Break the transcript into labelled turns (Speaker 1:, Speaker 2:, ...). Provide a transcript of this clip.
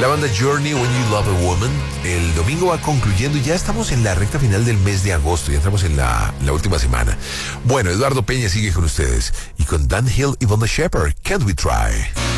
Speaker 1: La banda Journey, When You Love a Woman. El domingo va concluyendo y ya estamos en la recta final del mes de agosto. Ya entramos en la última semana. Bueno, Eduardo Peña sigue con ustedes. Y con Dan Hill y Donna Shepard, Can't We Try?